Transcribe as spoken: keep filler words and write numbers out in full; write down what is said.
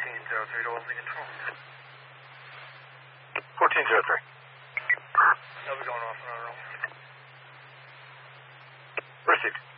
fourteen zero three to Wellesley Control. fourteen zero three. They'll be going off on our own. Received.